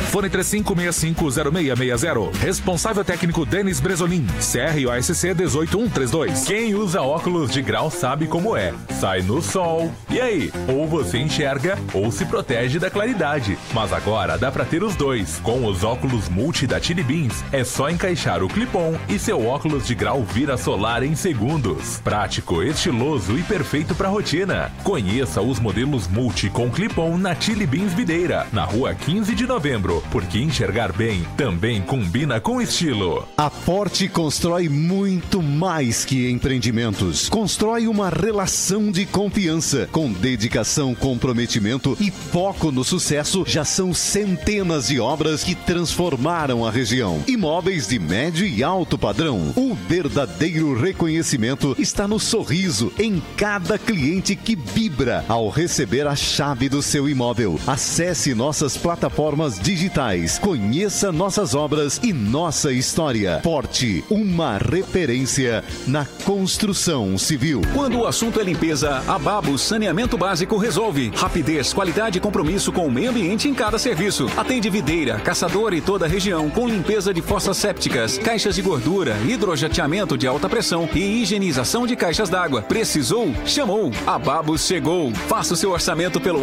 Fone 35650660. Responsável técnico Denis Bresonin. CROSC 18132. Quem usa óculos de grau sabe como é. Sai no sol. E aí? Ou você enxerga ou se protege da claridade. Mas agora dá pra ter os dois. Com os óculos multi da Chili Beans, é só encaixar o clip-on e seu óculos de grau vira solar em segundos. Prático, estiloso e perfeito pra rotina. Conheça os modelos multi com clip-on na Chili Beans Videira, na rua 15 de novembro, porque enxergar bem também combina com estilo. A Forte constrói muito mais que empreendimentos. Constrói uma relação de confiança. Com dedicação, comprometimento e foco no sucesso, já são centenas de obras que transformaram a região. Imóveis de médio e alto padrão. O verdadeiro reconhecimento está no sorriso em cada cliente que vibra ao receber a chave do seu imóvel. Acesse nossas plataformas digitais, conheça nossas obras e nossa história. Forte, uma referência na construção civil. Quando o assunto é limpeza, a Babus Saneamento Básico resolve. Rapidez, qualidade e compromisso com o meio ambiente em cada serviço. Atende Videira, Caçador e toda a região com limpeza de fossas sépticas, caixas de gordura, hidrojateamento de alta pressão e higienização de caixas d'água. Precisou? Chamou. A Babus chegou. Faça o seu orçamento pelo